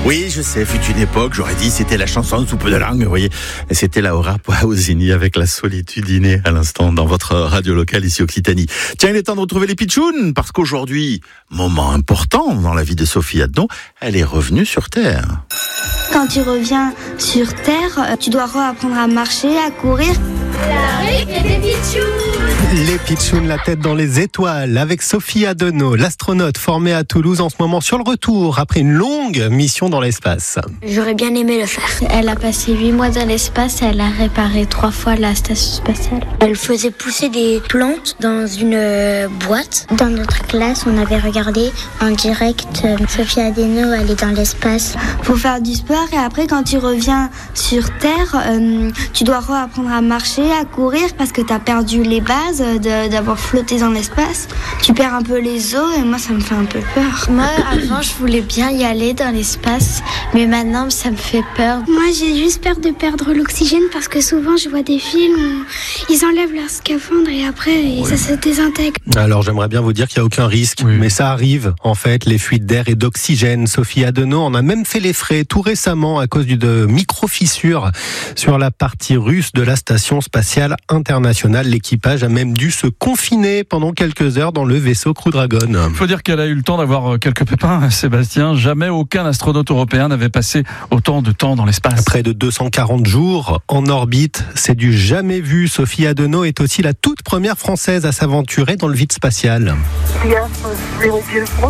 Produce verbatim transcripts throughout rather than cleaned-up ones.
Oui, je sais, fut une époque, j'aurais dit c'était la chanson Soupe de langue, vous voyez. Et c'était Laura Pausini avec La solitude innée à l'instant dans votre radio locale ici Occitanie. Tiens, il est temps de retrouver les pitchouns, parce qu'aujourd'hui, moment important dans la vie de Sophie Adno, elle est revenue sur Terre. Quand tu reviens sur Terre, tu dois réapprendre à marcher, à courir. La récré des pitchouns. Les pitchouns, la tête dans les étoiles, avec Sophie Adno, l'astronaute formée à Toulouse en ce moment sur le retour après une longue mission dans l'espace. J'aurais bien aimé le faire. Elle a passé huit mois dans l'espace et elle a réparé trois fois la station spatiale. Elle faisait pousser des plantes dans une euh, boîte. Dans notre classe, on avait regardé en direct euh, Sophie Adno aller dans l'espace. Faut faire du sport et après quand tu reviens sur Terre, euh, tu dois réapprendre à marcher, à courir parce que t'as perdu les bases de, d'avoir flotté dans l'espace. Tu perds un peu les os et moi ça me fait un peu peur. Moi avant je voulais bien y aller dans l'espace, mais maintenant ça me fait peur. Moi j'ai juste peur de perdre l'oxygène parce que souvent je vois des films où ils enlèvent leur scaphandre et après oui. ça se désintègre. Alors j'aimerais bien vous dire qu'il n'y a aucun risque, oui. mais ça arrive en fait, les fuites d'air et d'oxygène. Sophie Adno en a même fait les frais tout récemment à cause d'une micro-fissure sur la partie russe de la station spatiale internationale. L'équipage a même dû se confiner pendant quelques heures dans le vaisseau Crew Dragon. Il faut dire qu'elle a eu le temps d'avoir quelques pépins, Sébastien. Jamais aucun astronaute européen n'avait passé autant de temps dans l'espace. Près de deux cent quarante jours en orbite, c'est du jamais vu. Sophie Adno est aussi la toute première française à s'aventurer dans le vide spatial. The Earth was really beautiful.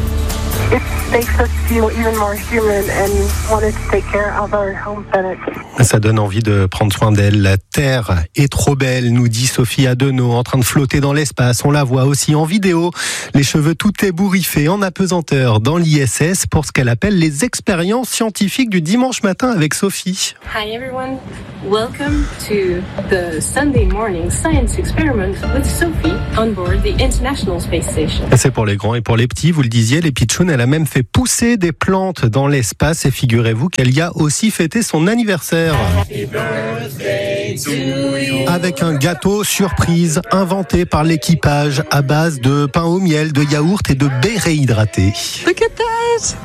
It makes us feel even more human and wanted to take care of our home planet. Ça donne envie de prendre soin d'elle. La Terre est trop belle, nous dit Sophie Adno, en train de flotter dans l'espace. On la voit aussi en vidéo, les cheveux tout ébouriffés, en apesanteur, dans l'I S S pour ce qu'elle appelle les expériences scientifiques du dimanche matin avec Sophie. Hi everyone, welcome to the Sunday morning science experiment with Sophie on board the International Space Station. C'est pour les grands et pour les petits, vous le disiez, les pitchouns, elle a même fait pousser des plantes dans l'espace et figurez-vous qu'elle y a aussi fêté son anniversaire. Happy birthday to you. Avec un gâteau surprise inventé par l'équipage à base de pain au miel, de yaourt et de baies réhydratées. Look at that!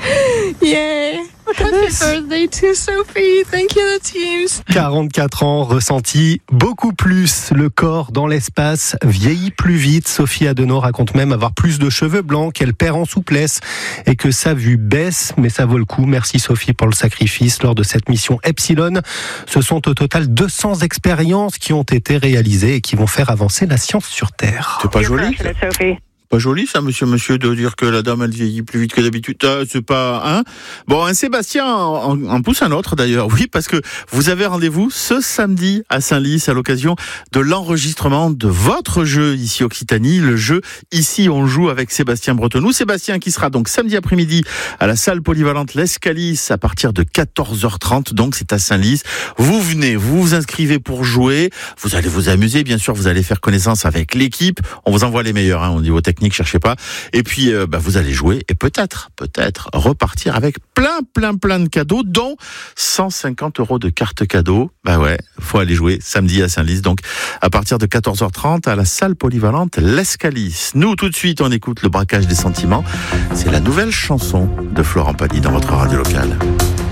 Yeah! Happy birthday to Sophie. Thank you, the teams. quarante-quatre ans, ressenti beaucoup plus. Le corps dans l'espace vieillit plus vite. Sophie Adno raconte même avoir plus de cheveux blancs, qu'elle perd en souplesse et que sa vue baisse. Mais ça vaut le coup. Merci Sophie pour le sacrifice lors de cette mission Epsilon. Ce sont au total deux cents expériences qui ont été réalisées et qui vont faire avancer la science sur Terre. C'est pas joli, ça ? Pas joli ça, monsieur, monsieur, de dire que la dame elle vieillit plus vite que d'habitude. Ah, c'est pas, hein. Bon, un Sébastien en, en pousse un autre d'ailleurs. Oui, parce que vous avez rendez-vous ce samedi à Saint-Lys à l'occasion de l'enregistrement de votre jeu ici Occitanie, le jeu Ici on joue avec Sébastien Bretonneau. Sébastien qui sera donc samedi après-midi à la salle polyvalente l'Escalice à partir de quatorze heures trente. Donc c'est à Saint-Lys. Vous venez, vous vous inscrivez pour jouer. Vous allez vous amuser, bien sûr. Vous allez faire connaissance avec l'équipe. On vous envoie les meilleurs, hein, au niveau technique. Cherchez pas. Et puis, euh, bah, vous allez jouer et peut-être, peut-être repartir avec plein, plein, plein de cadeaux, dont cent cinquante euros de cartes cadeaux. Bah ouais, faut aller jouer samedi à Saint-Lys. Donc, à partir de quatorze heures trente à la salle polyvalente l'Escalice. Nous, tout de suite, on écoute Le braquage des sentiments. C'est la nouvelle chanson de Florent Pagny dans votre radio locale.